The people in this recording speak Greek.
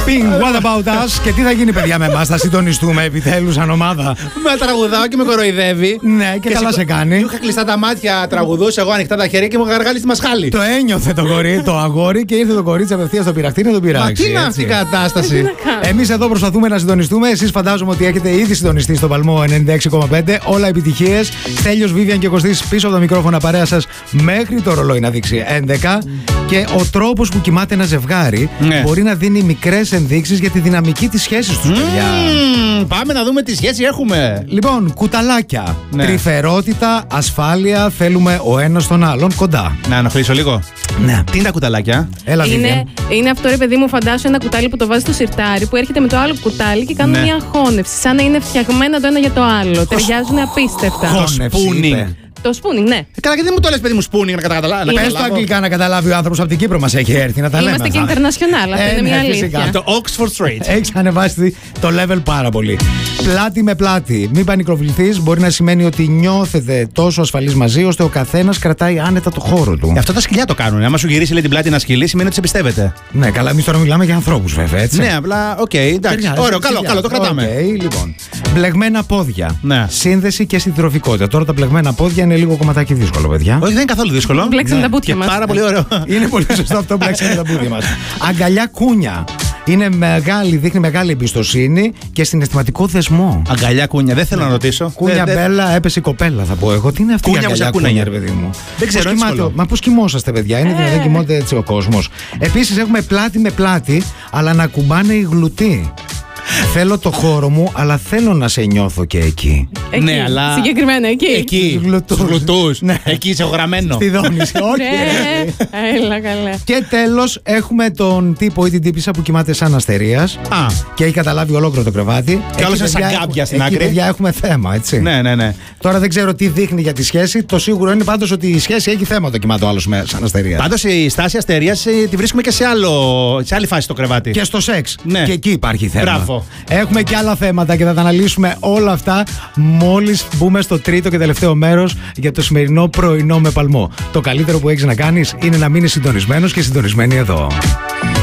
Pink, what about us? Και τι θα γίνει, παιδιά, με εμάς? Θα συντονιστούμε επιτέλους σαν ομάδα? Με τραγουδάω και με κοροϊδεύει. Ναι, και καλά σε κάνει. Του είχα κλειστά τα μάτια, τραγουδούσε, εγώ ανοιχτά τα χέρια και μου γαργάλει στη μασχάλη. Το ένιωθε το αγόρι και ήρθε το κορίτσι απευθείας στο πειραχτή να τον πειράξει. Μα τι είναι αυτή η κατάσταση? Εμείς εδώ προσπαθούμε να συντονιστούμε. Εσείς φαντάζομαι ότι έχετε ήδη συντονιστεί στο Παλμό 96,5. Όλα επιτυχίες. Στέλιος, Βίβιαν και Κωστής πίσω από τα μικρόφωνα παρέα σας μέχρι το ρολόι να δείξει 11. Και ο τρόπος που κοιμάται ένα ζευγάρι μπορεί να δίνει μικρές ενδείξεις για τη δυναμική της σχέσης τους, παιδιά. Πάμε να δούμε τι σχέση έχουμε. Λοιπόν, κουταλάκια. Τρυφερότητα, ασφάλεια. Θέλουμε ο ένας τον άλλον κοντά. Να ενοχλήσω λίγο. Ναι. Τι είναι τα κουταλάκια? Έλα, είναι αυτό, ρε παιδί μου, φαντάσου ένα κουτάλι που το βάζει στο σιρτάρι που έρχεται με το άλλο κουτάλι και κάνουν μια χώνευση. Σαν να είναι φτιαγμένα το ένα για το άλλο. Ταιριάζουν απίστευτα. Χώνευση. Το spooning, ναι. Καλά, γιατί δεν μου το λες, παιδί μου, spooning να καταλάβω. Πες το αγγλικά να καταλάβει ο άνθρωπος από την Κύπρο μας έχει έρθει να τα λέμε. Είμαστε και international, αυτό είναι μια αλήθεια. Το Oxford Street. Έχεις ανεβάσει το level πάρα πολύ. Πλάτη με πλάτη. Μην πανικροβληθείς, μπορεί να σημαίνει ότι νιώθετε τόσο ασφαλείς μαζί ώστε ο καθένας κρατάει άνετα το χώρο του. Αυτό τα σκυλιά το κάνουν. Άμα σου γυρίσει, λέει, την πλάτη ένα σκυλί, σημαίνει ότι σε πιστεύετε. Ναι, καλά, εμείς τώρα μιλάμε για ανθρώπους, βέβαια, έτσι. Ναι, απλά, οκ, εντάξει. Ωραίο, καλό, το κρατάμε. Λοιπόν. Μπλεγμένα πόδια. Ναι. Σύνδεση και συντροφικότητα. Τώρα τα μπλεγμένα πόδια είναι λίγο κομματάκι δύσκολο, παιδιά. Όχι, δεν είναι καθόλου δύσκολο. Μπλέξαμε τα μπούτια μας. Πάρα πολύ ωραίο. Είναι πολύ σωστό αυτό, μπλέξαμε τα μπούτια μας. Αγκαλιά κούνια. Είναι μεγάλη, δείχνει μεγάλη εμπιστοσύνη και συναισθηματικό δεσμό. Αγκαλιά κούνια, δεν θέλω να ρωτήσω. Κούνια μπέλα, έπεσε η κοπέλα, θα πω εγώ. Τι είναι αυτή η αγκαλιά κούνια, ρε παιδί μου? Δεν ξέρω. Μα πώς κοιμόσαστε, παιδιά? Είναι δυνατόν κοιμώνται έτσι ο κόσμος? Επίσης έχουμε πλάτη με πλάτη, αλλά να κουμπάνε οι γλουτοί. Θέλω το χώρο μου, αλλά θέλω να σε νιώθω και εκεί. Ναι, αλλά. Συγκεκριμένα εκεί. Εκεί. Στους γλουτούς. Εκεί είσαι γραμμένο. Στη δόνηση. Όχι. Έλα, καλά. Και τέλος έχουμε τον τύπο ή την τύπισσα που κοιμάται σαν αστερίας και έχει καταλάβει ολόκληρο το κρεβάτι. Και όλος είναι σαν γκάμπια στην άκρη. Παιδιά, έχουμε θέμα, έτσι. Ναι. Τώρα δεν ξέρω τι δείχνει για τη σχέση. Το σίγουρο είναι πάντως ότι η σχέση έχει θέμα το κοιμάται ο άλλος σαν αστερία. Πάντως η στάση αστερίας τη βρίσκουμε και σε άλλη φάση στο κρεβάτι. Και στο σεξ. Ναι. Και εκεί υπάρχει θέμα. Μπράβο. Έχουμε και άλλα θέματα και θα τα αναλύσουμε όλα αυτά μόλις μπούμε στο τρίτο και τελευταίο μέρος για το σημερινό πρωινό με Παλμό. Το καλύτερο που έχεις να κάνεις είναι να μείνεις συντονισμένος και συντονισμένη εδώ.